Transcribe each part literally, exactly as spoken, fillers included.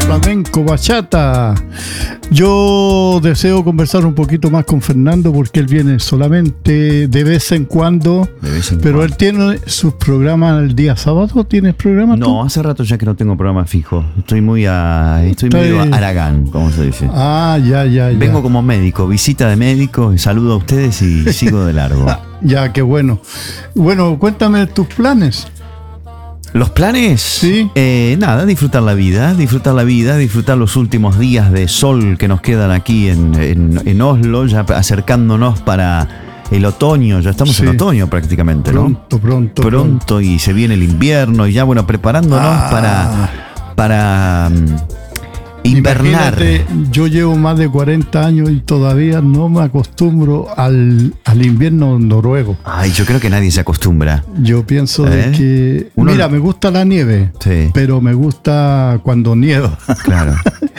flamenco, bachata. Yo deseo conversar un poquito más con Fernando porque él viene solamente de vez en cuando, de vez en pero cuando. Él tiene sus programas el día sábado. ¿Tienes programas? No, tú? hace rato ya que no tengo programa fijo. Estoy muy a, estoy Está medio bien. Aragán, como se dice. Ah, ya, ya, ya. Vengo como médico, visita de médico, y saludo a ustedes y sigo de largo. Ya, qué bueno. Bueno, cuéntame tus planes. ¿Los planes? Sí. Eh, nada, disfrutar la vida, disfrutar la vida, disfrutar los últimos días de sol que nos quedan aquí en, en, en Oslo, ya acercándonos para el otoño, ya estamos Sí. en otoño prácticamente, ¿no? Pronto, pronto, Pronto, y se viene el invierno y ya, bueno, preparándonos Ah. para, para um, invernar. Imagínate, yo llevo más de cuarenta años y todavía no me acostumbro al, al invierno noruego. Ay, yo creo que nadie se acostumbra. Yo pienso ¿Eh? de que... Uno- Mira, me gusta la nieve, Sí. pero me gusta cuando nieva. Claro.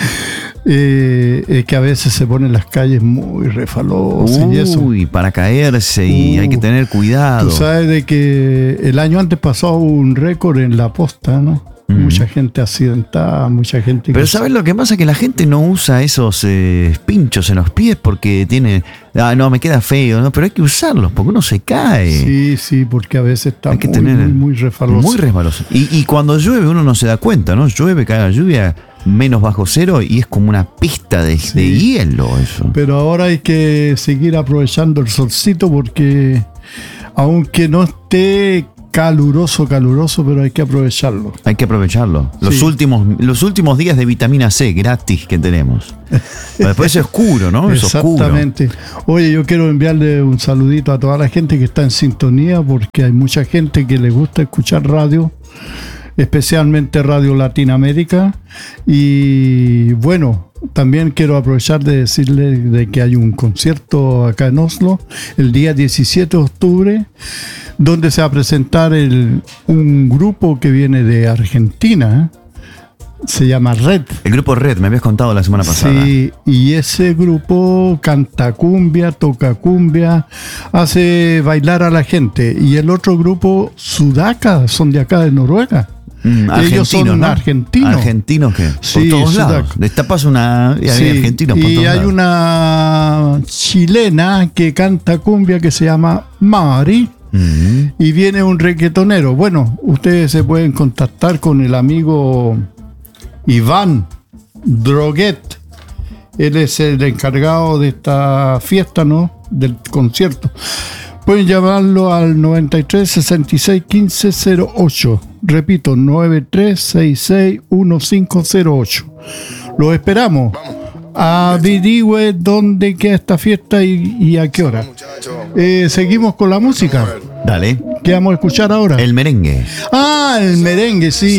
Eh, es que a veces se ponen las calles muy refalosas y eso. Uy, para caerse y Uh, hay que tener cuidado. Tú sabes de que el año antes pasó un récord en la posta, ¿no? Mm. Mucha gente accidentada, mucha gente... Pero que- ¿sabes lo que pasa? Que la gente no usa esos eh, pinchos en los pies porque tiene... Ah, no, me queda feo, ¿no? Pero hay que usarlos porque uno se cae. Sí, sí, porque a veces está Hay que muy, tener... muy, muy refaloso. Muy resbaloso. Y, y cuando llueve uno no se da cuenta, ¿no? Llueve, cae la lluvia, menos bajo cero y es como una pista de, Sí. de hielo eso. Pero ahora hay que seguir aprovechando el solcito porque aunque no esté caluroso, caluroso, pero hay que aprovecharlo. Hay que aprovecharlo. Los, Sí. últimos, los últimos días de vitamina C gratis que tenemos. Pero después es oscuro, ¿no? Es oscuro. Exactamente. Oye, yo quiero enviarle un saludito a toda la gente que está en sintonía porque hay mucha gente que le gusta escuchar radio, especialmente Radio Latinoamérica. Y bueno, también quiero aprovechar de decirle de que hay un concierto acá en Oslo el día diecisiete de octubre donde se va a presentar el, un grupo que viene de Argentina, ¿eh? Se llama Red. El grupo Red, me habías contado la semana pasada. Sí, y ese grupo canta cumbia, toca cumbia, hace bailar a la gente. Y el otro grupo, Sudaka, son de acá de Noruega. Mm, Ellos son ¿no? argentinos. ¿Argentinos qué? Sí, por todos Sudaca. lados. Destapas una... Y hay Sí, argentinos por y todos hay lados. una chilena que canta cumbia que se llama Mari. Mm. Y viene un reggaetonero. Bueno, ustedes se pueden contactar con el amigo Iván Droguet. Él es el encargado de esta fiesta, ¿no? Del concierto. Pueden llamarlo al noventa y tres, sesenta y seis, quince, cero ocho. Repito, noventa y tres, sesenta y seis, quince, cero ocho. Los esperamos. Averigüe dónde queda esta fiesta y, y a qué hora. Eh, seguimos con la música. Dale. ¿Qué vamos a escuchar ahora? El merengue. Ah, el merengue, sí.